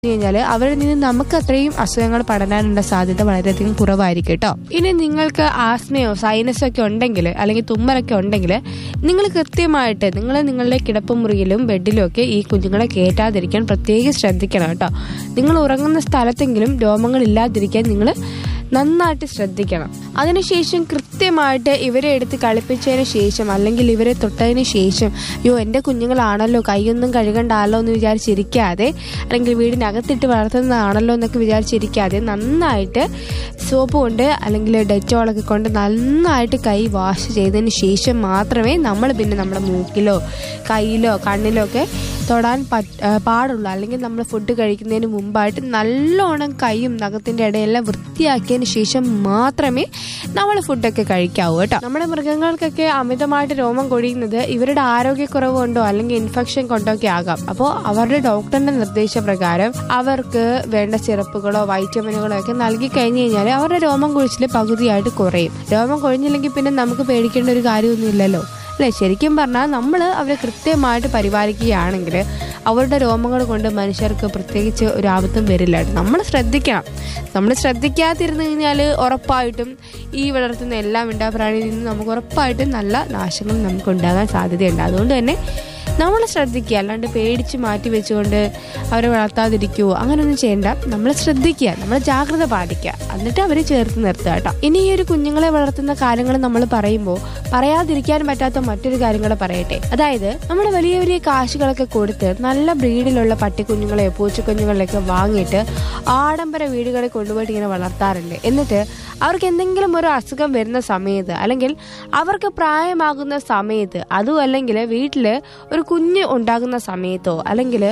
കഴിഞ്ഞാൽ അവരിൽ നിന്ന് നമുക്ക് അത്രയും അസുഖങ്ങൾ പടരാനുള്ള സാധ്യത വളരെയധികം കുറവായിരിക്കും കേട്ടോ. ഇനി നിങ്ങൾക്ക് ആസ്മയോ സൈനസോ ഒക്കെ ഉണ്ടെങ്കിൽ അല്ലെങ്കിൽ തുമ്മലൊക്കെ ഉണ്ടെങ്കിൽ നിങ്ങൾ കൃത്യമായിട്ട് നിങ്ങളുടെ കിടപ്പുമുറിയിലും ബെഡിലും ഒക്കെ ഈ കുഞ്ഞുങ്ങളെ കയറ്റാതിരിക്കാൻ പ്രത്യേകം ശ്രദ്ധിക്കണം കേട്ടോ. നിങ്ങൾ ഉറങ്ങുന്ന സ്ഥലത്തെങ്കിലും രോമങ്ങൾ ഇല്ലാതിരിക്കാൻ നിങ്ങൾ നന്നായിട്ട് ശ്രദ്ധിക്കണം. അതിനുശേഷം കൃത്യമായിട്ട് ഇവരെ എടുത്ത് കളിപ്പിച്ചതിന് ശേഷം അല്ലെങ്കിൽ ഇവരെ തൊട്ടതിന് ശേഷം എൻ്റെ കുഞ്ഞുങ്ങളാണല്ലോ കൈയൊന്നും കഴുകണ്ടാലോ എന്ന് വിചാരിച്ചിരിക്കാതെ അല്ലെങ്കിൽ വീടിനകത്തിട്ട് വളർത്തുന്നതാണല്ലോ എന്നൊക്കെ വിചാരിച്ചിരിക്കാതെ നന്നായിട്ട് സോപ്പ് കൊണ്ട് അല്ലെങ്കിൽ ഡെറ്റോളൊക്കെ കൊണ്ട് നന്നായിട്ട് കൈ വാഷ് ചെയ്തതിന് ശേഷം മാത്രമേ നമ്മൾ പിന്നെ നമ്മുടെ മൂക്കിലോ കയ്യിലോ കണ്ണിലോ ഒക്കെ തൊടാൻ പാടുള്ളൂ. അല്ലെങ്കിൽ നമ്മൾ ഫുഡ് കഴിക്കുന്നതിന് മുമ്പായിട്ട് നല്ലോണം കൈയും നഖത്തിൻ്റെ ഇടയെല്ലാം വൃത്തിയാക്കിയതിന് ശേഷം മാത്രമേ നമ്മൾ ഫുഡൊക്കെ കഴിക്കാവൂ കേട്ടോ. നമ്മുടെ മൃഗങ്ങൾക്കൊക്കെ അമിതമായിട്ട് രോമം കൊഴിയുന്നത് ഇവരുടെ ആരോഗ്യക്കുറവ് കൊണ്ടോ അല്ലെങ്കിൽ ഇൻഫെക്ഷൻ കൊണ്ടോ ഒക്കെ ആകാം. അപ്പോൾ അവരുടെ ഡോക്ടറിന്റെ നിർദ്ദേശപ്രകാരം അവർക്ക് വേണ്ട സിറപ്പുകളോ വൈറ്റമിനുകളോ ഒക്കെ നൽകി കഴിഞ്ഞു കഴിഞ്ഞാൽ അവരുടെ രോമം കൊഴിച്ചിൽ പകുതിയായിട്ട് കുറയും. രോമം കൊഴിഞ്ഞില്ലെങ്കിൽ പിന്നെ നമുക്ക് പേടിക്കേണ്ട ഒരു കാര്യമൊന്നുമില്ലല്ലോ അല്ലേ. ശരിക്കും പറഞ്ഞാൽ നമ്മൾ അവരെ കൃത്യമായിട്ട് പരിപാലിക്കുകയാണെങ്കിൽ അവരുടെ രോമങ്ങൾ കൊണ്ട് മനുഷ്യർക്ക് പ്രത്യേകിച്ച് ഒരു ആപത്തും വരില്ല. നമ്മൾ ശ്രദ്ധിക്കണം. നമ്മൾ ശ്രദ്ധിക്കാതിരുന്നു കഴിഞ്ഞാൽ ഉറപ്പായിട്ടും ഈ വളർത്തുന്ന എല്ലാ മിണ്ടാപ്രാണിയിൽ നിന്നും നമുക്ക് ഉറപ്പായിട്ടും നല്ല നാശങ്ങൾ നമുക്ക് ഉണ്ടാകാൻ സാധ്യതയുണ്ട്. അതുകൊണ്ട് തന്നെ നമ്മൾ ശ്രദ്ധിക്കുക, അല്ലാണ്ട് പേടിച്ച് മാറ്റി വെച്ചുകൊണ്ട് അവരെ വളർത്താതിരിക്കുവോ അങ്ങനെയൊന്നും ചെയ്യണ്ട. നമ്മൾ ശ്രദ്ധിക്കുക, നമ്മൾ ജാഗ്രത പാലിക്കുക, എന്നിട്ട് അവരെ ചേർത്ത് നിർത്തുക കേട്ടോ. ഇനി ഈ ഒരു കുഞ്ഞുങ്ങളെ വളർത്തുന്ന കാര്യങ്ങൾ നമ്മൾ പറയുമ്പോൾ പറയാതിരിക്കാൻ പറ്റാത്ത മറ്റൊരു കാര്യങ്ങൾ പറയട്ടെ. അതായത് നമ്മൾ വലിയ വലിയ കാശുകളൊക്കെ കൊടുത്ത് നല്ല ബ്രീഡിലുള്ള പട്ടിക്കുഞ്ഞുങ്ങളെയോ പൂച്ചക്കുഞ്ഞുങ്ങളെയൊക്കെ വാങ്ങിയിട്ട് ആഡംബര വീടുകളിൽ കൊണ്ടുപോയിട്ട് ഇങ്ങനെ വളർത്താറുണ്ട്. എന്നിട്ട് അവർക്ക് എന്തെങ്കിലും ഒരു അസുഖം വരുന്ന സമയത്ത് അല്ലെങ്കിൽ അവർക്ക് പ്രായമാകുന്ന സമയത്ത് അതും അല്ലെങ്കിൽ വീട്ടിൽ ഒരു കുഞ്ഞ് ഉണ്ടാകുന്ന സമയത്തോ അല്ലെങ്കിൽ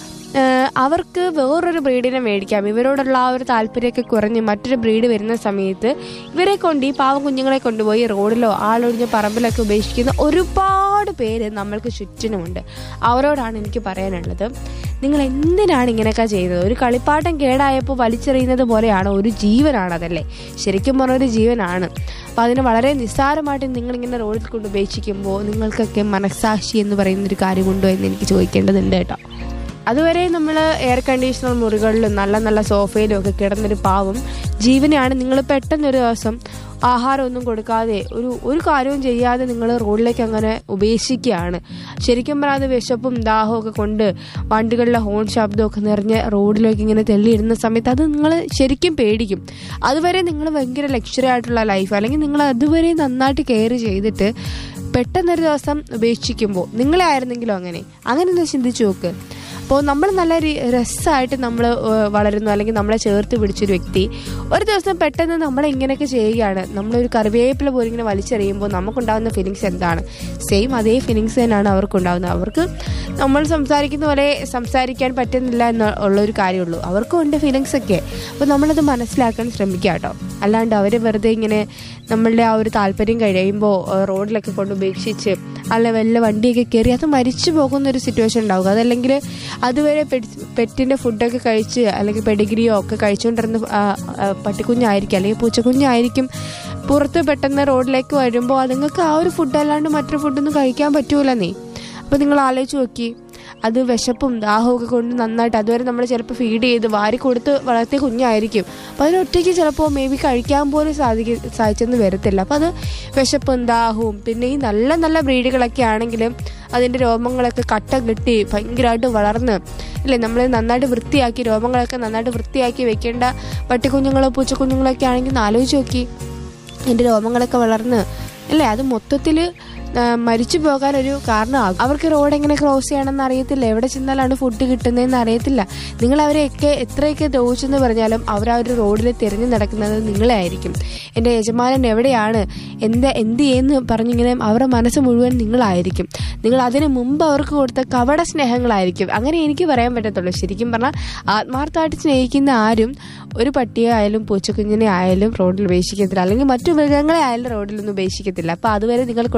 അവർക്ക് വേറൊരു ബ്രീഡിനെ മേടിക്കാം, ഇവരോടുള്ള ആ ഒരു താല്പര്യമൊക്കെ കുറഞ്ഞ് മറ്റൊരു ബ്രീഡ് വരുന്ന സമയത്ത് ഇവരെ കൊണ്ട് ഈ പാവം കുഞ്ഞുങ്ങളെ കൊണ്ടുപോയി റോഡിലോ ആളൊഴിഞ്ഞ പറമ്പിലൊക്കെ ഉപേക്ഷിക്കുന്ന ഒരുപാട് പേര് നമ്മൾക്ക് ചുറ്റിനുമുണ്ട്. അവരോടാണ് എനിക്ക് പറയാനുള്ളത്, നിങ്ങൾ എന്തിനാണ് ഇങ്ങനെയൊക്കെ ചെയ്തത്? ഒരു കളിപ്പാട്ടം കേടായപ്പോൾ വലിച്ചെറിയുന്നത് പോലെയാണ്. ഒരു ജീവനാണതല്ലേ, ശരിക്കും പറഞ്ഞ ഒരു ജീവനാണ്. അപ്പം അതിന് വളരെ നിസ്സാരമായിട്ട് നിങ്ങളിങ്ങനെ റോഡിൽ കൊണ്ട് ഉപേക്ഷിക്കുമ്പോൾ നിങ്ങൾക്കൊക്കെ മനസ്സാക്ഷി എന്ന് പറയുന്നൊരു കാര്യമുണ്ടോ എന്ന് എനിക്ക് ചോദിക്കേണ്ടതുണ്ട് കേട്ടോ. അതുവരെ നമ്മൾ എയർ കണ്ടീഷണർ മുറികളിലും നല്ല നല്ല സോഫയിലും ഒക്കെ കിടന്നൊരു പാവം ജീവനെയാണ് നിങ്ങൾ പെട്ടെന്നൊരു ദിവസം ആഹാരമൊന്നും കൊടുക്കാതെ ഒരു കാര്യവും ചെയ്യാതെ നിങ്ങൾ റോഡിലേക്ക് അങ്ങനെ ഉപേക്ഷിക്കുകയാണ്. ശരിക്കും പറഞ്ഞാൽ വിശപ്പും ദാഹവും ഒക്കെ കൊണ്ട് വണ്ടികളിലെ ഹോൺ ശബ്ദമൊക്കെ നിറഞ്ഞ് റോഡിലേക്ക് ഇങ്ങനെ തെള്ളിയിടുന്ന സമയത്ത് അത് നിങ്ങൾ ശരിക്കും പേടിക്കും. അതുവരെ നിങ്ങൾ ഭയങ്കര ലക്ഷറി ആയിട്ടുള്ള ലൈഫ് അല്ലെങ്കിൽ നിങ്ങൾ അതുവരെ നന്നായിട്ട് കെയർ ചെയ്തിട്ട് പെട്ടെന്നൊരു ദിവസം ഉപേക്ഷിക്കുമ്പോൾ നിങ്ങളെ ആയിരുന്നെങ്കിലും അങ്ങനെ ഒന്ന് ചിന്തിച്ചു നോക്ക്. അപ്പോൾ നമ്മൾ നല്ല രസമായിട്ട് നമ്മൾ വളരുന്നു അല്ലെങ്കിൽ നമ്മളെ ചേർത്ത് പിടിച്ചൊരു വ്യക്തി ഒരു ദിവസം പെട്ടെന്ന് നമ്മളെ ഇങ്ങനെയൊക്കെ ചെയ്യുകയാണ്. നമ്മളൊരു കറിവേപ്പില പോലും ഇങ്ങനെ വലിച്ചെറിയുമ്പോൾ നമുക്കുണ്ടാകുന്ന ഫീലിങ്സ് എന്താണ്? സെയിം അതേ ഫീലിങ്സ് തന്നെയാണ് അവർക്കുണ്ടാകുന്നത്. അവർക്ക് നമ്മൾ സംസാരിക്കുന്ന പോലെ സംസാരിക്കാൻ പറ്റുന്നില്ല എന്നുള്ളൊരു കാര്യമുള്ളൂ, അവർക്കും ഉണ്ട് ഫീലിങ്സ് ഒക്കെ. അപ്പോൾ നമ്മളത് മനസ്സിലാക്കാൻ ശ്രമിക്കുക കേട്ടോ. അല്ലാണ്ട് അവർ വെറുതെ ഇങ്ങനെ നമ്മളുടെ ആ ഒരു താല്പര്യം കഴിയുമ്പോൾ റോഡിലൊക്കെ കൊണ്ട് ഉപേക്ഷിച്ച് അല്ല വല്ല വണ്ടിയൊക്കെ കയറി അത് മരിച്ചു പോകുന്നൊരു സിറ്റുവേഷൻ ഉണ്ടാവുക. അതല്ലെങ്കിൽ അതുവരെ പെറ്റിൻ്റെ ഫുഡൊക്കെ കഴിച്ച് അല്ലെങ്കിൽ പെഡിഗ്രിയോ ഒക്കെ കഴിച്ചുകൊണ്ടിരുന്ന പട്ടിക്കുഞ്ഞായിരിക്കും അല്ലെങ്കിൽ പൂച്ചക്കുഞ്ഞായിരിക്കും പുറത്ത് പെട്ടെന്ന് റോഡിലേക്ക് വരുമ്പോൾ അതുങ്ങൾക്ക് ആ ഒരു ഫുഡ് അല്ലാണ്ട് മറ്റൊരു ഫുഡൊന്നും കഴിക്കാൻ പറ്റൂലെന്നേ. അപ്പോൾ നിങ്ങൾ ആലോചിച്ച് നോക്കി, അത് വിശപ്പും ദാഹവും ഒക്കെ കൊണ്ട് നന്നായിട്ട് അതുവരെ നമ്മൾ ചിലപ്പോൾ ഫീഡ് ചെയ്ത് വാരി കൊടുത്ത് വളർത്തിയ കുഞ്ഞായിരിക്കും. അപ്പോൾ അതിനൊറ്റയ്ക്ക് ചിലപ്പോൾ മേ ബി കഴിക്കാൻ പോലും സാധിച്ചെന്ന് വരത്തില്ല. അപ്പോൾ അത് വിശപ്പും ദാഹവും പിന്നെ ഈ നല്ല നല്ല ബ്രീഡുകളൊക്കെ ആണെങ്കിലും അതിൻ്റെ രോമങ്ങളൊക്കെ കട്ട കെട്ടി ഭയങ്കരമായിട്ട് വളർന്ന് അല്ലേ നമ്മൾ നന്നായിട്ട് വൃത്തിയാക്കി രോമങ്ങളൊക്കെ നന്നായിട്ട് വൃത്തിയാക്കി വെക്കേണ്ട പട്ടിക്കുഞ്ഞുങ്ങളോ പൂച്ചക്കുഞ്ഞുങ്ങളൊക്കെ ആണെങ്കിൽ ആലോചിച്ച് നോക്കി, അതിൻ്റെ രോമങ്ങളൊക്കെ വളർന്ന് അല്ലേ അത് മൊത്തത്തിൽ മരിച്ചു പോകാനൊരു കാരണമാകും. അവർക്ക് റോഡ് എങ്ങനെ ക്രോസ് ചെയ്യണമെന്ന് അറിയത്തില്ല, എവിടെ ചെന്നാലാണ് ഫുഡ് കിട്ടുന്നതെന്ന് അറിയത്തില്ല. നിങ്ങൾ അവരെയൊക്കെ എത്രയൊക്കെ ദ്രോഹിച്ചെന്ന് പറഞ്ഞാലും അവർ ആ ഒരു റോഡിൽ തിരഞ്ഞു നടക്കുന്നത് നിങ്ങളെ ആയിരിക്കും. എൻ്റെ യജമാനൻ എവിടെയാണ് എന്ത് ചെയ്യുന്നു പറഞ്ഞിങ്ങനെ അവരുടെ മനസ്സ് മുഴുവൻ നിങ്ങളായിരിക്കും. നിങ്ങൾ അതിന് മുമ്പ് അവർക്ക് കൊടുത്ത കപട സ്നേഹങ്ങളായിരിക്കും. അങ്ങനെ എനിക്ക് പറയാൻ പറ്റത്തുള്ളൂ. ശരിക്കും പറഞ്ഞാൽ ആത്മാർത്ഥമായിട്ട് സ്നേഹിക്കുന്ന ആരും ഒരു പട്ടിയെ ആയാലും പൂച്ചക്കുഞ്ഞിനെ ആയാലും റോഡിൽ ഉപേക്ഷിക്കത്തില്ല, അല്ലെങ്കിൽ മറ്റു മൃഗങ്ങളെ ആയാലും റോഡിലൊന്നും ഉപേക്ഷിക്കത്തില്ല. അപ്പോൾ അതുവരെ നിങ്ങൾ കൊടുത്തിട്ടുള്ള ആ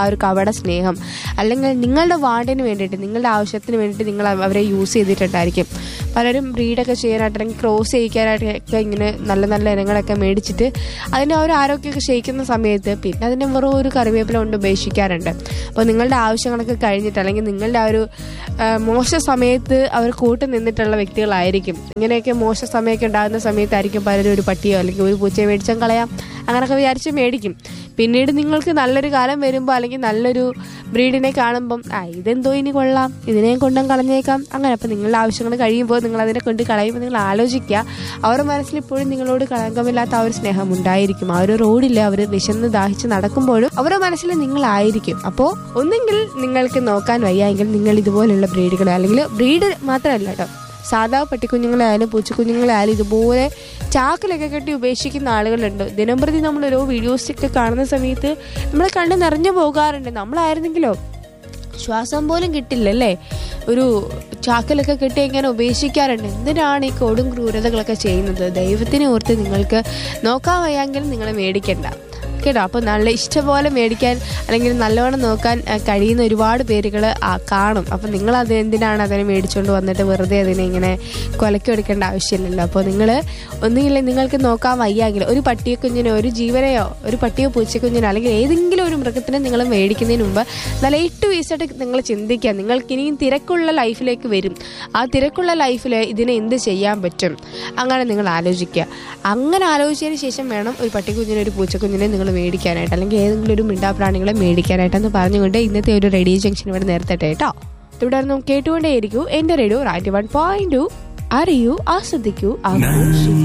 ഒരു കപട സ്നേഹം, അല്ലെങ്കിൽ നിങ്ങളുടെ വാണ്ടിന് വേണ്ടിയിട്ട്, നിങ്ങളുടെ ആവശ്യത്തിന് വേണ്ടിയിട്ട് നിങ്ങൾ അവരെ യൂസ് ചെയ്തിട്ടുണ്ടായിരിക്കും. പലരും ബ്രീഡൊക്കെ ചെയ്യാനായിട്ട് അല്ലെങ്കിൽ ക്രോസ് ചെയ്യിക്കാനായിട്ടൊക്കെ ഇങ്ങനെ നല്ല നല്ല ഇനങ്ങളൊക്കെ മേടിച്ചിട്ട് അതിൻ്റെ ആ ഒരു ആരോഗ്യമൊക്കെ ക്ഷയിക്കുന്ന സമയത്ത് പിന്നെ അതിൻ്റെ വെറും ഒരു കറിവേപ്പില കൊണ്ട് ഉപേക്ഷിക്കാറുണ്ട്. അപ്പോൾ നിങ്ങളുടെ ആവശ്യങ്ങളൊക്കെ കഴിഞ്ഞിട്ട് അല്ലെങ്കിൽ നിങ്ങളുടെ ആ ഒരു മോശ സമയത്ത് അവർ കൂട്ട് നിന്നിട്ടുള്ള വ്യക്തികളായിരിക്കും. ഇങ്ങനെയൊക്കെ മോശ സമയമൊക്കെ ഉണ്ടാകുന്ന സമയത്തായിരിക്കും പലരും ഒരു പട്ടിയോ അല്ലെങ്കിൽ ഒരു പൂച്ചയോ മേടിച്ചാൽ കളയാം അങ്ങനെയൊക്കെ വിചാരിച്ച് മേടിക്കും. പിന്നീട് നിങ്ങൾക്ക് നല്ലൊരു കാലം വരുമ്പോൾ അല്ലെങ്കിൽ നല്ലൊരു ബ്രീഡിനെ കാണുമ്പം ഇതെന്തോ ഇനി കൊള്ളാം, ഇതിനെയും കൊണ്ടും കളഞ്ഞേക്കാം അങ്ങനെ. അപ്പം നിങ്ങളുടെ ആവശ്യങ്ങൾ കഴിയുമ്പോൾ നിങ്ങൾ അതിനെ കൊണ്ട് കളയുമ്പോൾ നിങ്ങൾ ആലോചിക്കുക, അവരുടെ മനസ്സിൽ ഇപ്പോഴും നിങ്ങളോട് കളങ്കമില്ലാത്ത ആ ഒരു സ്നേഹം ഉണ്ടായിരിക്കും. ആ ഒരു റോഡിൽ അവർ വിശന്ന് ദാഹിച്ച് നടക്കുമ്പോഴും അവരുടെ മനസ്സിൽ നിങ്ങളായിരിക്കും. അപ്പോൾ ഒന്നെങ്കിൽ നിങ്ങൾക്ക് നോക്കാൻ വയ്യായെങ്കിൽ നിങ്ങൾ ഇതുപോലുള്ള ബ്രീഡുകളെ, അല്ലെങ്കിൽ ബ്രീഡ് മാത്രമല്ല കേട്ടോ, സാധാ പട്ടിക്കുഞ്ഞുങ്ങളായാലും പൂച്ചക്കുഞ്ഞുങ്ങളായാലും ഇതുപോലെ ചാക്കിലൊക്കെ കെട്ടി ഉപേക്ഷിക്കുന്ന ആളുകളുണ്ട്. ദിനംപ്രതി നമ്മൾ ഓരോ വീഡിയോസൊക്കെ കാണുന്ന സമയത്ത് നമ്മളെ കണ്ട് നിറഞ്ഞു പോകാറുണ്ട്. നമ്മളായിരുന്നെങ്കിലോ ശ്വാസം പോലും കിട്ടില്ലല്ലേ, ഒരു ചാക്കിലൊക്കെ കെട്ടി ഇങ്ങനെ ഉപേക്ഷിക്കാറുണ്ട്. എന്തിനാണ് ഈ കൊടും ക്രൂരതകളൊക്കെ ചെയ്യുന്നത്? ദൈവത്തിനെ ഓർത്ത് നിങ്ങൾക്ക് നോക്കാൻ വയ്യെങ്കിൽ നിങ്ങൾ മേടിക്കണ്ട കേട്ടോ. അപ്പോൾ നല്ല ഇഷ്ടംപോലെ മേടിക്കാൻ അല്ലെങ്കിൽ നല്ലവണ്ണം നോക്കാൻ കഴിയുന്ന ഒരുപാട് പേരുകൾ കാണും. അപ്പം നിങ്ങളത് എന്തിനാണ് അതിനെ മേടിച്ചുകൊണ്ട് വന്നിട്ട് വെറുതെ അതിനെ ഇങ്ങനെ കൊലക്കെടുക്കേണ്ട ആവശ്യമില്ലല്ലോ. അപ്പോൾ നിങ്ങൾ ഒന്നുകിൽ നിങ്ങൾക്ക് നോക്കാൻ വയ്യാങ്കിൽ ഒരു പട്ടിയെ കുഞ്ഞിനോ ഒരു ജീവനെയോ ഒരു പട്ടിയോ പൂച്ചക്കുഞ്ഞിനോ അല്ലെങ്കിൽ ഏതെങ്കിലും ഒരു മൃഗത്തിനെ നിങ്ങൾ മേടിക്കുന്നതിന് മുമ്പ് നല്ല 8 വയസ്സായിട്ട് നിങ്ങൾ ചിന്തിക്കുക. നിങ്ങൾക്ക് ഇനിയും തിരക്കുള്ള ലൈഫിലേക്ക് വരും. ആ തിരക്കുള്ള ലൈഫിൽ ഇതിനെ എന്ത് ചെയ്യാൻ പറ്റും അങ്ങനെ നിങ്ങൾ ആലോചിക്കുക. അങ്ങനെ ആലോചിച്ചതിന് ശേഷം വേണം ഒരു പട്ടിക്കുഞ്ഞിനെ ഒരു പൂച്ചക്കുഞ്ഞിനെ നിങ്ങൾ മേടിക്കാനായിട്ട്, അല്ലെങ്കിൽ ഏതെങ്കിലും ഒരു മിണ്ടാപ്രാണികളെ മേടിക്കാനായിട്ടെന്ന് പറഞ്ഞുകൊണ്ട് ഇന്നത്തെ ഒരു റേഡിയോ ജംഗ്ഷൻ ഇവിടെ നിർത്തട്ടെ കേട്ടോ. തുടർന്നും കേട്ടുകൊണ്ടേയിരിക്കൂ എൻ്റെ റേഡിയോ 91.2. അറിയൂ, ആസ്വദിക്കൂ, ആഘോഷിക്കൂ.